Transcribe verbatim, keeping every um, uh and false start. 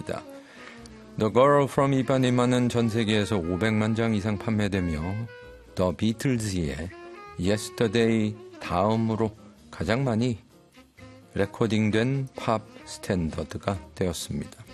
앨범입니다. The Girl from Ipanema는 전 세계에서 오백만 장 이상 판매되며 The Beatles의 Yesterday 다음으로 가장 많이 레코딩된 팝 스탠더드가 되었습니다.